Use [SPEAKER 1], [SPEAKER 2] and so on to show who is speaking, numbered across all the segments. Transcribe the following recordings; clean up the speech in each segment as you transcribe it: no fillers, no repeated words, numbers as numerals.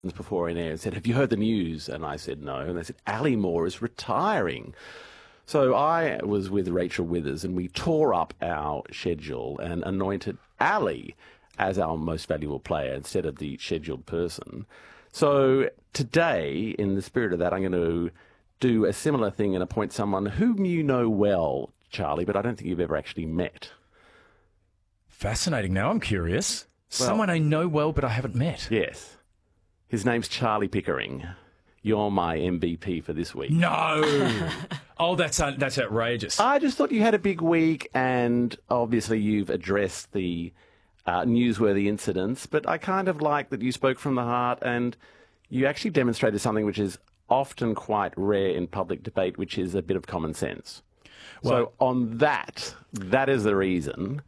[SPEAKER 1] before in air and said, "Have you heard the news?" And I said, "No." And they said, "Ali Moore is retiring." So I was with Rachel Withers and we tore up our schedule and anointed Ali as our most valuable player instead of the scheduled person. So today, in the spirit of that, I'm going to do a similar thing and appoint someone whom you know well, Charlie, but I don't think you've ever actually met.
[SPEAKER 2] Fascinating. Now I'm curious. Someone I know well, but I haven't met.
[SPEAKER 1] Yes. His name's Charlie Pickering. You're my MVP for this week.
[SPEAKER 2] No. Oh, that's outrageous.
[SPEAKER 1] I just thought you had a big week, and obviously you've addressed the newsworthy incidents, but I kind of like that you spoke from the heart and you actually demonstrated something which is often quite rare in public debate, which is a bit of common sense. So on that is the reason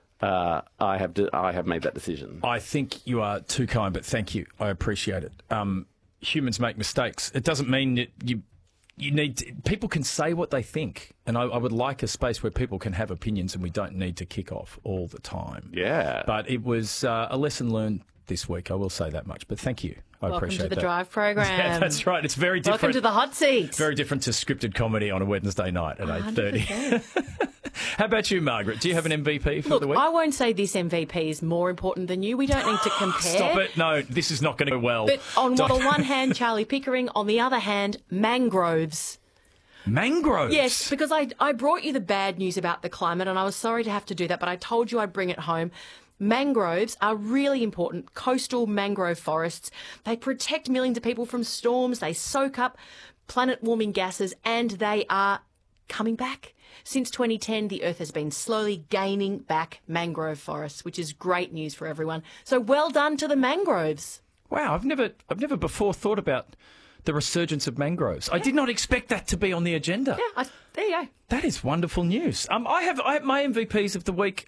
[SPEAKER 1] I have made that decision.
[SPEAKER 2] I think you are too kind, but thank you. I appreciate it. Humans make mistakes. It doesn't mean that you need to, people can say what they think, and I would like a space where people can have opinions and we don't need to kick off all the time.
[SPEAKER 1] Yeah.
[SPEAKER 2] But it was a lesson learned this week, I will say that much. But thank you. I appreciate that.
[SPEAKER 3] Welcome to the Drive program.
[SPEAKER 2] Yeah, that's right. It's very different.
[SPEAKER 3] Welcome to the hot seat.
[SPEAKER 2] Very different to scripted comedy on a Wednesday night at 8:30. How about you, Margaret? Do you have an MVP for the week?
[SPEAKER 3] I won't say this MVP is more important than you. We don't need to compare.
[SPEAKER 2] Stop it. No, this is not going to go well.
[SPEAKER 3] But on the one hand, Charlie Pickering. On the other hand, mangroves.
[SPEAKER 2] Mangroves?
[SPEAKER 3] Yes, because I brought you the bad news about the climate, and I was sorry to have to do that, but I told you I'd bring it home. Mangroves are really important. Coastal mangrove forests. They protect millions of people from storms. They soak up planet-warming gases, and they are coming back. Since 2010, the Earth has been slowly gaining back mangrove forests, which is great news for everyone. So well done to the mangroves.
[SPEAKER 2] Wow, I've never before thought about the resurgence of mangroves. I did not expect that to be on the agenda.
[SPEAKER 3] Yeah, there you go.
[SPEAKER 2] That is wonderful news. I have my MVPs of the week.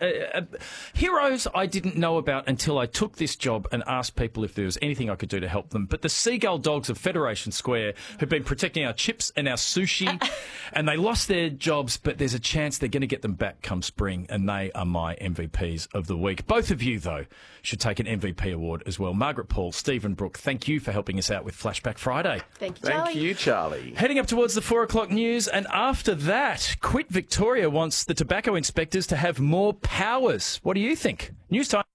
[SPEAKER 2] Heroes I didn't know about until I took this job and asked people if there was anything I could do to help them. But the seagull dogs of Federation Square have been protecting our chips and our sushi, and they lost their jobs, but there's a chance they're going to get them back come spring, and they are my MVPs of the week. Both of you, though, should take an MVP award as well. Margaret Paul, Stephen Brooke, thank you for helping us out with Flashback Friday.
[SPEAKER 3] Thank you, Charlie.
[SPEAKER 1] Thank you, Charlie.
[SPEAKER 2] Heading up towards the 4 o'clock news, and after that, Quit Victoria wants the tobacco inspectors to have more powers. What do you think? News time.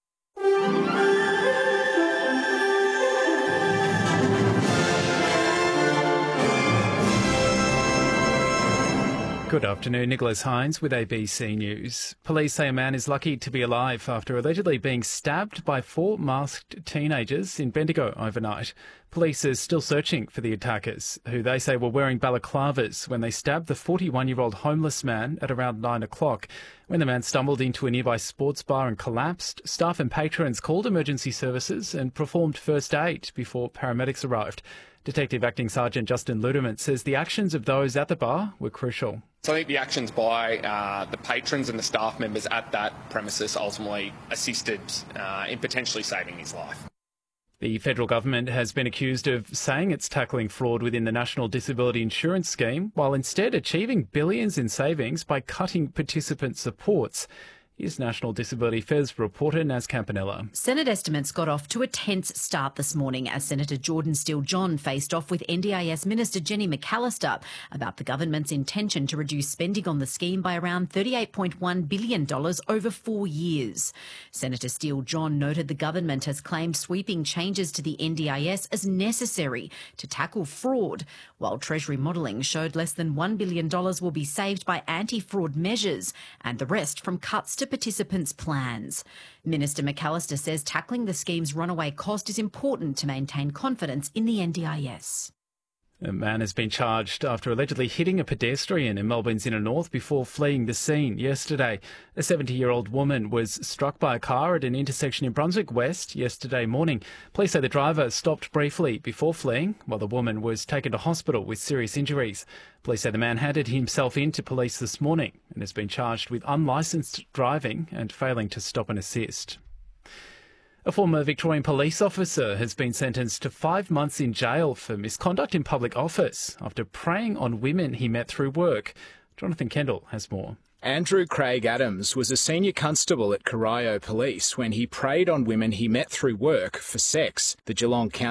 [SPEAKER 4] Good afternoon, Nicholas Hines with ABC News. Police say a man is lucky to be alive after allegedly being stabbed by 4 masked teenagers in Bendigo overnight. Police are still searching for the attackers, who they say were wearing balaclavas when they stabbed the 41-year-old homeless man at around 9 o'clock. When the man stumbled into a nearby sports bar and collapsed, staff and patrons called emergency services and performed first aid before paramedics arrived. Detective Acting Sergeant Justin Luderman says the actions of those at the bar were crucial.
[SPEAKER 5] So I think the actions by the patrons and the staff members at that premises ultimately assisted in potentially saving his life.
[SPEAKER 4] The federal government has been accused of saying it's tackling fraud within the National Disability Insurance Scheme, while instead achieving billions in savings by cutting participant supports. Here's National Disability Affairs reporter Naz Campanella.
[SPEAKER 6] Senate estimates got off to a tense start this morning as Senator Jordan Steele-John faced off with NDIS Minister Jenny McAllister about the government's intention to reduce spending on the scheme by around $38.1 billion over 4 years. Senator Steele-John noted the government has claimed sweeping changes to the NDIS as necessary to tackle fraud, while Treasury modelling showed less than $1 billion will be saved by anti-fraud measures and the rest from cuts to participants' plans. Minister McAllister says tackling the scheme's runaway cost is important to maintain confidence in the NDIS.
[SPEAKER 4] A man has been charged after allegedly hitting a pedestrian in Melbourne's inner north before fleeing the scene yesterday. A 70-year-old woman was struck by a car at an intersection in Brunswick West yesterday morning. Police say the driver stopped briefly before fleeing, while the woman was taken to hospital with serious injuries. Police say the man handed himself in to police this morning and has been charged with unlicensed driving and failing to stop and assist. A former Victorian police officer has been sentenced to 5 months in jail for misconduct in public office after preying on women he met through work. Jonathan Kendall has more.
[SPEAKER 7] Andrew Craig Adams was a senior constable at Corio Police when he preyed on women he met through work for sex. The Geelong Council